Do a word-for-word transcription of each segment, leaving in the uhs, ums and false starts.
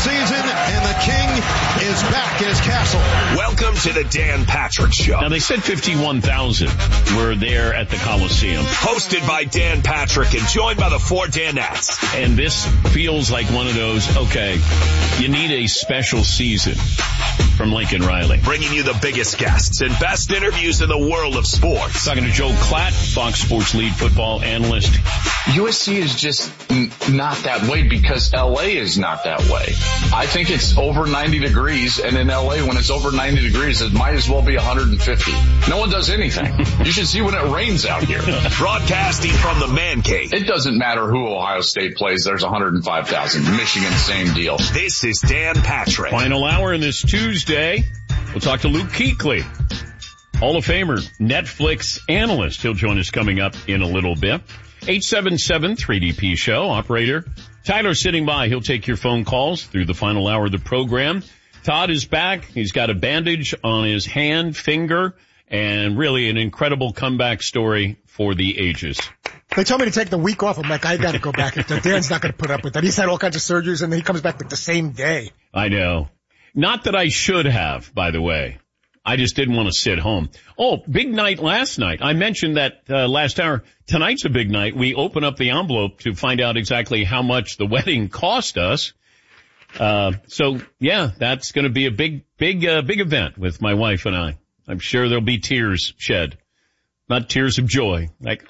season, and the king is back in his castle. Welcome to the Dan Patrick Show. Now, they said fifty-one thousand were there at the Coliseum. Hosted by Dan Patrick and joined by the four Danettes. And this feels like one of those, okay, you need a special season from Lincoln Riley. Bringing you the biggest guests and best interviews in the world of sports. Talking to Joe Klatt, Fox Sports lead football analyst. U S C is just n- not that way because L A is not that way. I think it's over ninety degrees, and in L A, when it's over ninety degrees, it might as well be one hundred fifty. No one does anything. You should see when it rains out here. Broadcasting from the Man Cave. It doesn't matter who Ohio State plays. There's one hundred five thousand. Michigan, same deal. This is Dan Patrick. Final hour in this Tuesday. We'll talk to Luke Kuechly, Hall of Famer, Netflix analyst. He'll join us coming up in a little bit. eight seven seven three D P show. Operator Tyler sitting by. He'll take your phone calls through the final hour of the program. Todd is back. He's got a bandage on his hand, finger, and really an incredible comeback story for the ages. They told me to take the week off. I'm like, I got to go back. Dan's not going to put up with that. He's had all kinds of surgeries, and then he comes back like the same day. I know. Not that I should have, by the way. I just didn't want to sit home. Oh, big night last night. I mentioned that uh, last hour. Tonight's a big night. We open up the envelope to find out exactly how much the wedding cost us. Uh, so, yeah, that's going to be a big, big, uh, big event with my wife and I. I'm sure there'll be tears shed. Not tears of joy. Like,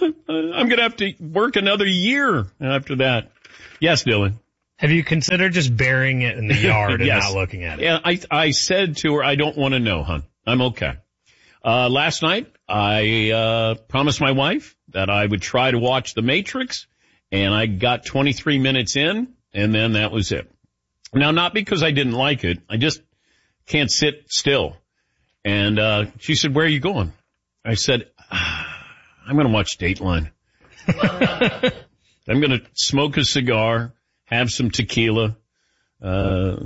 I'm going to have to work another year after that. Yes, Dylan. Have you considered just burying it in the yard and yes. not looking at it? Yeah, I, I said to her, I don't want to know, hon. I'm okay. Uh, last night, I, uh, promised my wife that I would try to watch The Matrix, and I got twenty-three minutes in, and then that was it. Now, not because I didn't like it. I just can't sit still. And, uh, she said, where are you going? I said, ah, I'm going to watch Dateline. I'm going to smoke a cigar, have some tequila, uh,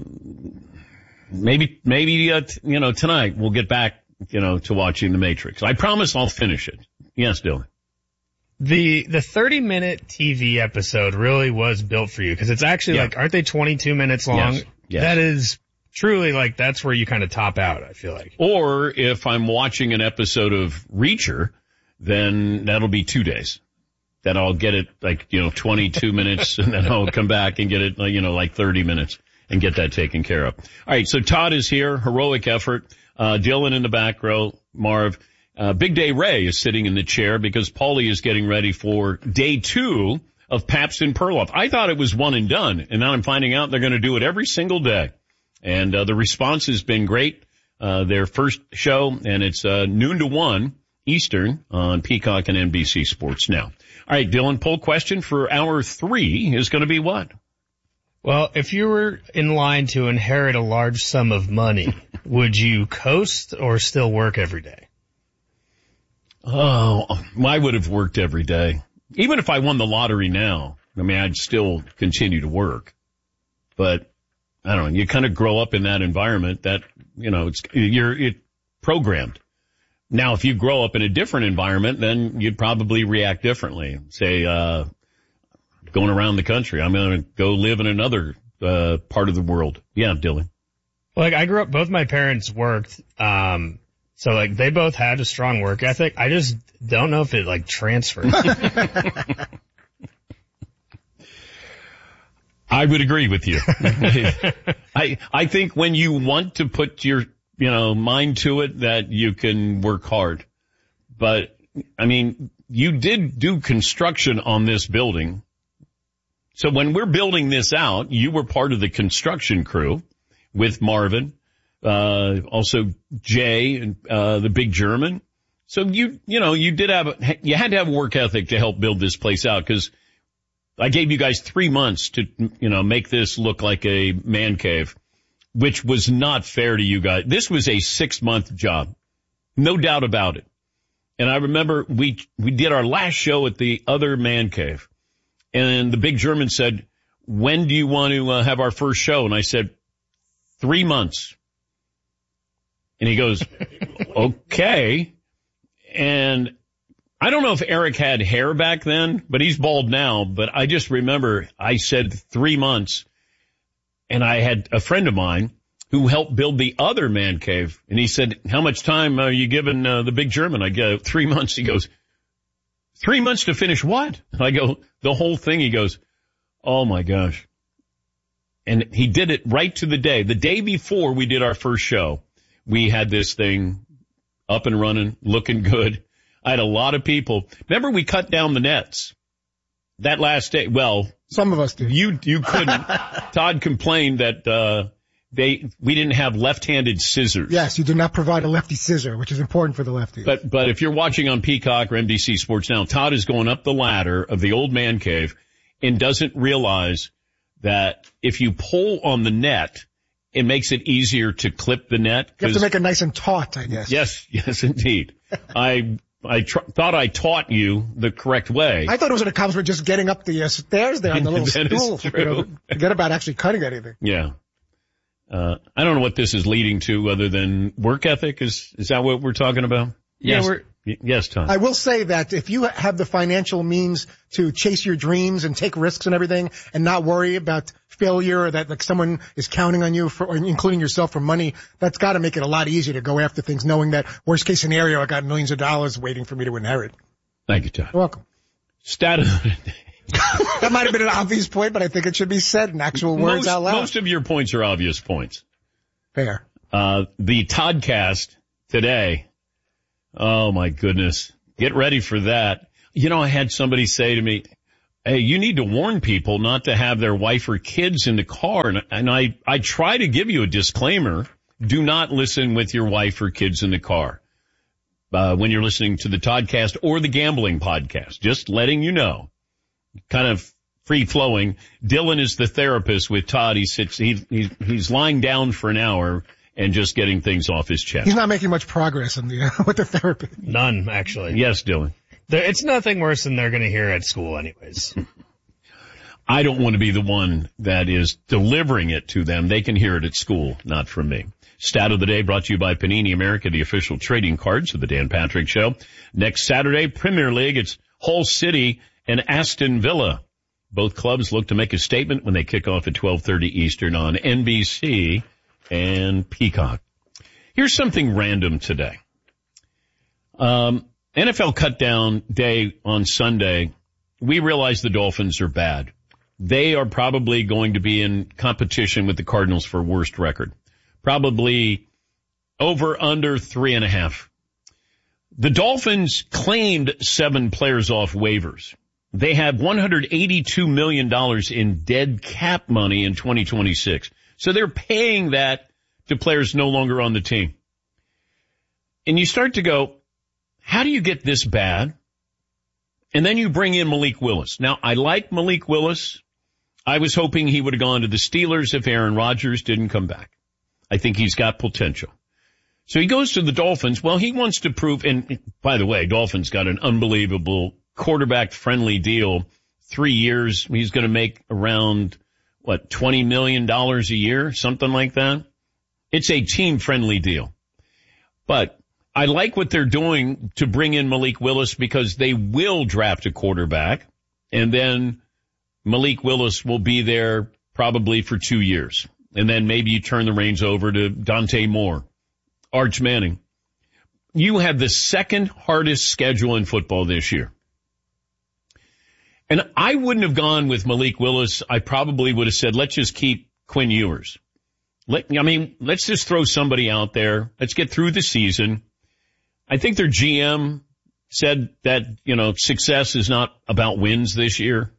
maybe, maybe, uh, t- you know, tonight we'll get back, you know, to watching The Matrix. I promise I'll finish it. Yes, Dylan. The, the thirty minute T V episode really was built for you because it's actually yeah. like, aren't they twenty-two minutes long? Yes. Yes. That is truly like, that's where you kind of top out, I feel like. Or if I'm watching an episode of Reacher, then that'll be two days. That I'll get it like, you know, twenty-two minutes and then I'll come back and get it, you know, like thirty minutes and get that taken care of. All right. So Todd is here. Heroic effort. Uh, Dylan in the back row. Marv. Uh, Big Day Ray is sitting in the chair because Paulie is getting ready for day two of Pabst and Perloff. I thought it was one and done, and now I'm finding out they're going to do it every single day. And uh, the response has been great. Uh, their first show, and it's uh, noon to one Eastern on Peacock and N B C Sports now. All right, Dylan, poll question for hour three is going to be what? Well, if you were in line to inherit a large sum of money, would you coast or still work every day? Oh, I would have worked every day. Even if I won the lottery now, I mean, I'd still continue to work. But I don't know, you kind of grow up in that environment that, you know, it's, you're it programmed. Now, if you grow up in a different environment, then you'd probably react differently. Say, uh, going around the country, I'm going to go live in another, uh, part of the world. Yeah, Dylan. Like, I grew up, both my parents worked, um, so like they both had a strong work ethic. I just don't know if it like transfers. I would agree with you. I, I think when you want to put your, you know, mind to it that you can work hard. But I mean, you did do construction on this building. So when we're building this out, you were part of the construction crew with Marvin. Uh, also Jay and, uh, the big German. So you, you know, you did have, a, you had to have a work ethic to help build this place out because I gave you guys three months to, you know, make this look like a man cave, which was not fair to you guys. This was a six month job. No doubt about it. And I remember we, we did our last show at the other man cave and the big German said, when do you want to uh, have our first show? And I said, three months. And he goes, okay. And I don't know if Eric had hair back then, but he's bald now. But I just remember I said three months. And I had a friend of mine who helped build the other man cave. And he said, how much time are you giving uh, the big German? I go, three months. He goes, three months to finish what? I go, the whole thing. He goes, oh my gosh. And he did it right to the day. The day before we did our first show, we had this thing up and running, looking good. I had a lot of people. Remember we cut down the nets that last day? Well, some of us did. You, you couldn't. Todd complained that, uh, they, we didn't have left-handed scissors. Yes, you do not provide a lefty scissor, which is important for the lefties. But, but if you're watching on Peacock or N B C Sports Now, Todd is going up the ladder of the old man cave and doesn't realize that if you pull on the net, it makes it easier to clip the net. You have to make it nice and taut, I guess. Yes, yes, indeed. I, I tr- thought I taught you the correct way. I thought it was an accomplishment just getting up the uh, stairs there on the little that stool. Is true. You know, forget about actually cutting anything. Yeah. Uh, I don't know what this is leading to other than work ethic. Is, is that what we're talking about? Yes. Yeah, we're, yes, Tom. I will say that if you have the financial means to chase your dreams and take risks and everything and not worry about failure or that like someone is counting on you for, or including yourself for money, that's got to make it a lot easier to go after things knowing that worst case scenario, I got millions of dollars waiting for me to inherit. Thank you, Tom. You're welcome. Stat of the day. That might have been an obvious point, but I think it should be said in actual words most, out loud. Most of your points are obvious points. Fair. Uh, the Toddcast today. Oh my goodness. Get ready for that. You know, I had somebody say to me, hey, you need to warn people not to have their wife or kids in the car. And, and I, I try to give you a disclaimer. Do not listen with your wife or kids in the car. Uh, when you're listening to the Toddcast or the gambling podcast, just letting you know. Kind of free flowing. Dylan is the therapist with Todd. He sits, he, he, he's lying down for an hour and just getting things off his chest. He's not making much progress in the, uh, with the therapy. None, actually. Yes, Dylan. There, it's nothing worse than they're going to hear at school anyways. I don't want to be the one that is delivering it to them. They can hear it at school, not from me. Stat of the day brought to you by Panini America, the official trading cards of the Dan Patrick Show. Next Saturday, Premier League, it's Hull City and Aston Villa. Both clubs look to make a statement when they kick off at twelve thirty Eastern on N B C and Peacock. Here's something random today. Um, N F L cutdown day on Sunday. We realize the Dolphins are bad. They are probably going to be in competition with the Cardinals for worst record. Probably over under three and a half. The Dolphins claimed seven players off waivers. They have one hundred eighty-two million dollars in dead cap money in twenty twenty-six. So they're paying that to players no longer on the team. And you start to go, how do you get this bad? And then you bring in Malik Willis. Now, I like Malik Willis. I was hoping he would have gone to the Steelers if Aaron Rodgers didn't come back. I think he's got potential. So he goes to the Dolphins. Well, he wants to prove, and by the way, Dolphins got an unbelievable quarterback-friendly deal. Three years, he's going to make around, what, twenty million dollars a year, something like that. It's a team-friendly deal. But I like what they're doing to bring in Malik Willis because they will draft a quarterback, and then Malik Willis will be there probably for two years. And then maybe you turn the reins over to Dante Moore, Arch Manning. You have the second hardest schedule in football this year. And I wouldn't have gone with Malik Willis. I probably would have said, let's just keep Quinn Ewers. Let, I mean, let's just throw somebody out there. Let's get through the season. I think their G M said that, you know, success is not about wins this year.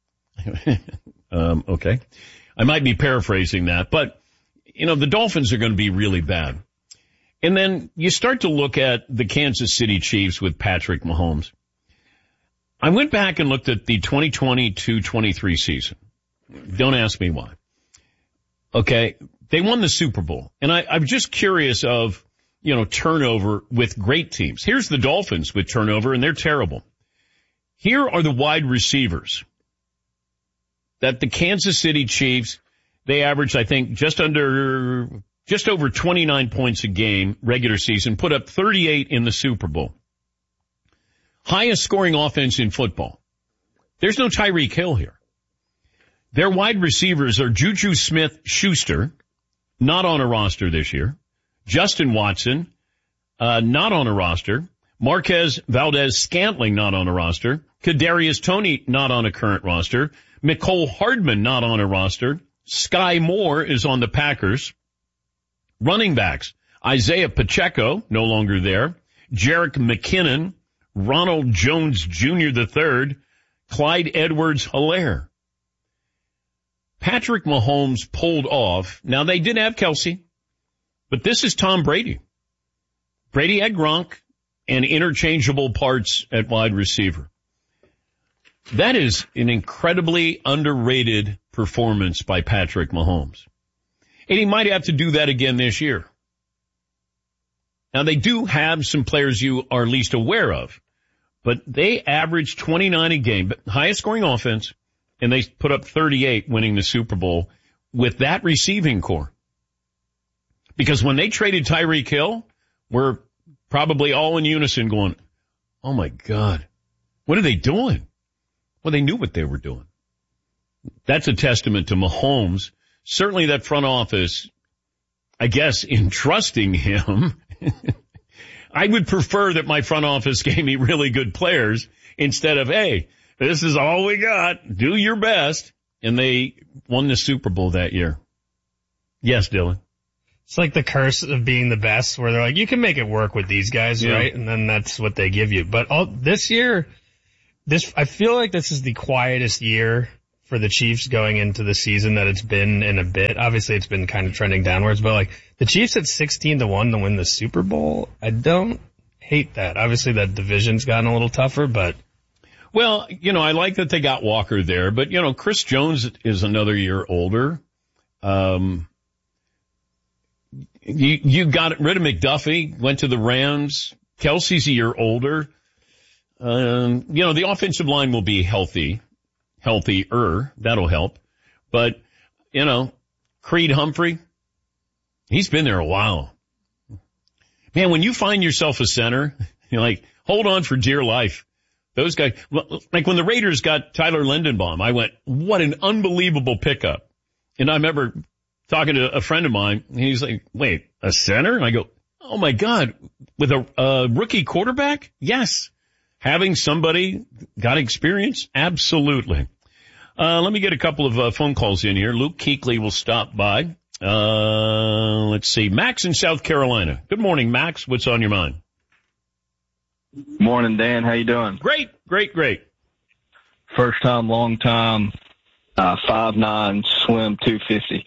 um, okay. I might be paraphrasing that, but, you know, the Dolphins are going to be really bad. And then you start to look at the Kansas City Chiefs with Patrick Mahomes. I went back and looked at the twenty twenty-two twenty-three season. Don't ask me why. Okay. They won the Super Bowl. And I, I'm just curious of, you know, turnover with great teams. Here's the Dolphins with turnover, and they're terrible. Here are the wide receivers that the Kansas City Chiefs, they averaged, I think, just under, just over twenty-nine points a game, regular season, put up thirty-eight in the Super Bowl. Highest scoring offense in football. There's no Tyreek Hill here. Their wide receivers are Juju Smith-Schuster, not on a roster this year. Justin Watson, uh, not on a roster. Marquez Valdez-Scantling, not on a roster. Kadarius Toney, not on a current roster. Mecole Hardman, not on a roster. Sky Moore is on the Packers. Running backs, Isaiah Pacheco, no longer there. Jerick McKinnon, Ronald Jones Junior the third, Clyde Edwards-Helaire. Patrick Mahomes pulled off. Now, they did have Kelsey, but this is Tom Brady. Brady had Gronk and interchangeable parts at wide receiver. That is an incredibly underrated performance by Patrick Mahomes. And he might have to do that again this year. Now, they do have some players you are least aware of, but they average twenty-nine a game, but highest scoring offense, and they put up thirty-eight winning the Super Bowl with that receiving core. Because when they traded Tyreek Hill, we're probably all in unison going, oh my God, what are they doing? Well, they knew what they were doing. That's a testament to Mahomes. Certainly that front office, I guess, in trusting him. I would prefer that my front office gave me really good players instead of, hey, this is all we got. Do your best. And they won the Super Bowl that year. Yes, Dylan. It's like the curse of being the best, where they're like, you can make it work with these guys, yeah. right? And then that's what they give you. But all, this year, this I feel like this is the quietest year for the Chiefs going into the season that it's been in a bit. Obviously, it's been kind of trending downwards, but like the Chiefs at sixteen to one to win the Super Bowl, I don't hate that. Obviously, that division's gotten a little tougher, but. Well, you know, I like that they got Walker there, but you know, Chris Jones is another year older. Um, you, you got rid of McDuffie, went to the Rams. Kelsey's a year older. Um, you know, the offensive line will be healthy, healthier. That'll help. But, you know, Creed Humphrey, he's been there a while. Man, when you find yourself a center, you're like, hold on for dear life. Those guys, like when the Raiders got Tyler Lindenbaum, I went, what an unbelievable pickup. And I remember talking to a friend of mine, and he's like, wait, a center? And I go, oh my God, with a, a rookie quarterback? Yes. Having somebody got experience? Absolutely. Uh, let me get a couple of uh, phone calls in here. Luke Kuechly will stop by. Uh, let's see. Max in South Carolina. Good morning, Max. What's on your mind? Morning, Dan. How you doing? Great, great, great. First time, long time, uh, five nine, slim two fifty.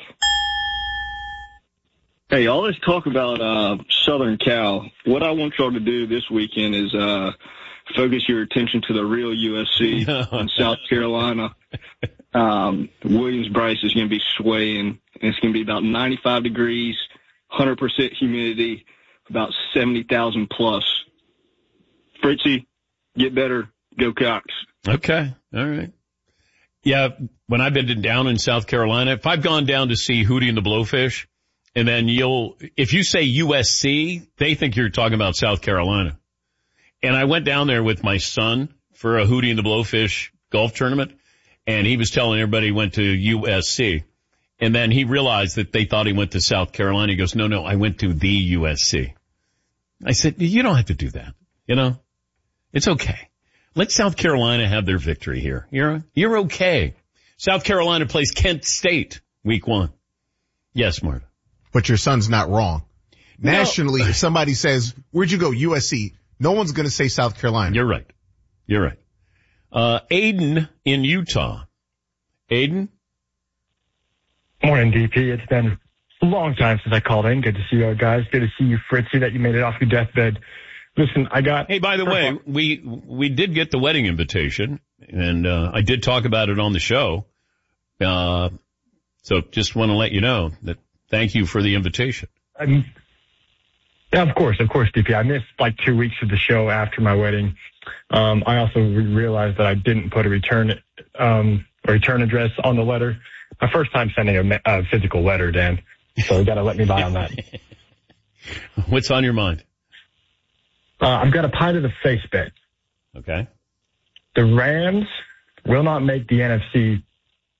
Hey, all this talk about uh, Southern Cal. What I want y'all to do this weekend is uh, focus your attention to the real U S C in South Carolina. Um, Williams-Brice is going to be swaying, and it's going to be about ninety-five degrees, one hundred percent humidity, about seventy thousand plus. Fritzy, get better, go Cox. Okay, all right. Yeah, when I've been down in South Carolina, if I've gone down to see Hootie and the Blowfish, and then you'll, if you say U S C, they think you're talking about South Carolina. And I went down there with my son for a Hootie and the Blowfish golf tournament, and he was telling everybody he went to U S C. And then he realized that they thought he went to South Carolina. He goes, no, no, I went to the U S C. I said, you don't have to do that, you know? It's okay. Let South Carolina have their victory here. You're, you're okay. South Carolina plays Kent State week one. Yes, Marta. But your son's not wrong. No. Nationally, if somebody says, where'd you go? U S C. No one's going to say South Carolina. You're right. You're right. Uh, Aiden in Utah. Aiden? Morning, D P. It's been a long time since I called in. Good to see you guys. Good to see you, Fritzy, that you made it off your deathbed. Listen, I got... Hey, by the way, we we did get the wedding invitation, and uh I did talk about it on the show. Uh So just want to let you know that thank you for the invitation. I mean, yeah, of course, of course, D P. I missed like two weeks of the show after my wedding. Um I also re- realized that I didn't put a return um a return address on the letter. My first time sending a, a physical letter, Dan. So you got to let me by on that. What's on your mind? Uh, I've got a pie to the face bet. Okay. The Rams will not make the N F C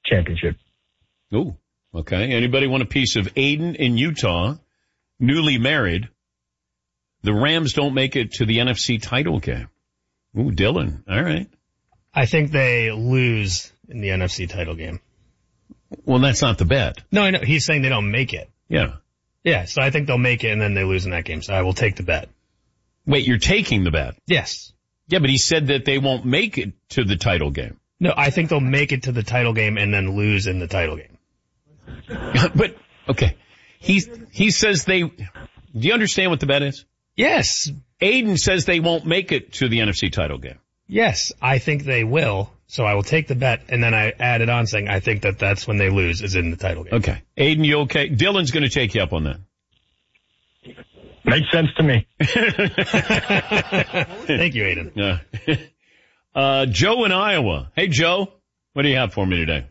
championship. Ooh, okay. Anybody want a piece of Aiden in Utah, newly married? The Rams don't make it to the N F C title game. Ooh, Dylan. All right. I think they lose in the N F C title game. Well, that's not the bet. No, I know. He's saying they don't make it. Yeah. Yeah, so I think they'll make it and then they lose in that game. So I will take the bet. Wait, you're taking the bet? Yes. Yeah, but he said that they won't make it to the title game. No, I think they'll make it to the title game and then lose in the title game. But, okay. He, he says they, do you understand what the bet is? Yes. Aiden says they won't make it to the N F C title game. Yes, I think they will. So I will take the bet, and then I added on saying I think that that's when they lose is in the title game. Okay. Aiden, you okay? Dylan's going to take you up on that. Makes sense to me. Thank you, Aiden. Yeah. Uh, Joe in Iowa. Hey, Joe. What do you have for me today?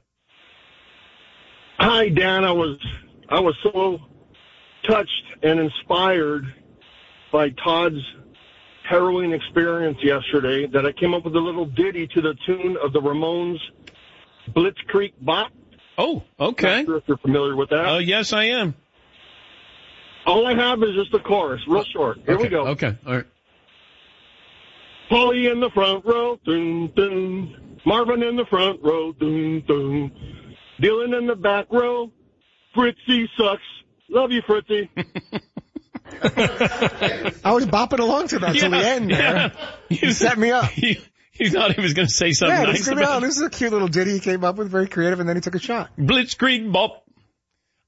Hi, Dan. I was, I was so touched and inspired by Todd's harrowing experience yesterday that I came up with a little ditty to the tune of the Ramones' Blitzkrieg Bop. Oh, okay. Not sure if you're familiar with that. Oh, uh, yes, I am. All I have is just the chorus, real short. Here okay, we go. Okay, all right. Paulie in the front row, dun, dun. Marvin in the front row, dun, dun. Dylan in the back row, Fritzy sucks. Love you, Fritzy. I was bopping along to that yeah, till the end there. Yeah. He set me up. He, he thought he was going to say something yeah, nice about about This is a cute little ditty he came up with, very creative, and then he took a shot. Blitzkrieg Bop.